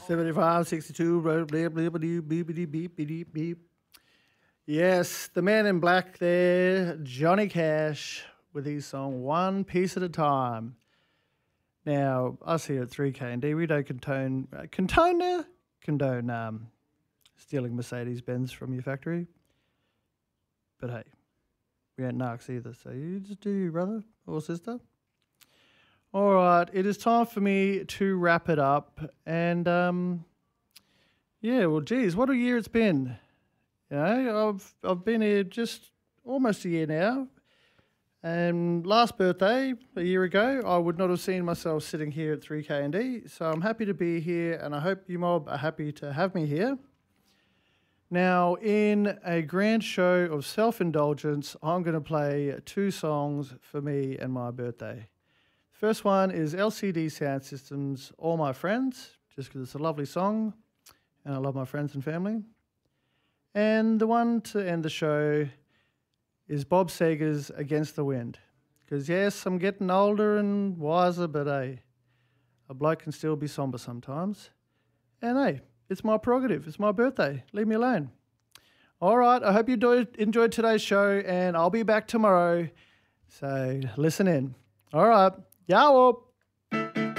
75, 62, blah, blah, blah, blah, beep, beep, beep, beep, beep, beep. Yes, the man in black there, Johnny Cash, with his song One Piece at a Time. Now, us here at 3K&D, we don't condone stealing Mercedes-Benz from your factory. But hey, we ain't narcs either, so you just do you, brother or sister. All right, it is time for me to wrap it up. And, yeah, well, geez, what a year it's been. You know, I've been here just almost a year now. And last birthday, a year ago, I would not have seen myself sitting here at 3K&D. So I'm happy to be here, and I hope you mob are happy to have me here. Now, in a grand show of self-indulgence, I'm going to play 2 songs for me and my birthday. First one is LCD Sound System's All My Friends, just because it's a lovely song and I love my friends and family. And the one to end the show is Bob Seger's Against the Wind. Because yes, I'm getting older and wiser, but hey, a bloke can still be somber sometimes. And hey, it's my prerogative, it's my birthday, leave me alone. All right, I hope you enjoyed today's show and I'll be back tomorrow, so listen in. All right. Ciao.